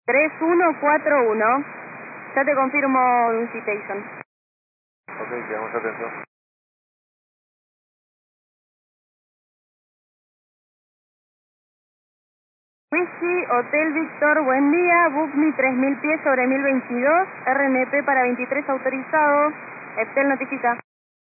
3141. Ya te confirmo un citation. Ok, quedamos atentos. Whisky, Hotel Víctor, buen día. Book me 3000 pies sobre 1022. RNP para 23 autorizado. Eptel notifica.